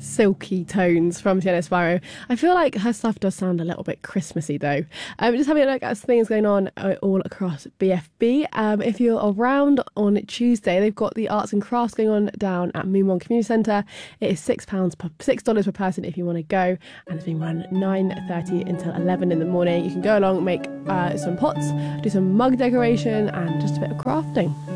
silky tones from Tiana Spiro. I feel like her stuff does sound a little bit Christmassy though. Just having a look at things going on all across BFB. If you're around on Tuesday, they've got the arts and crafts going on down at Moonmont Community Centre. It is $6 per person if you want to go, and it's being run 9:30 until 11 in the morning. You can go along, make some pots, do some mug decoration, and just a bit of crafting.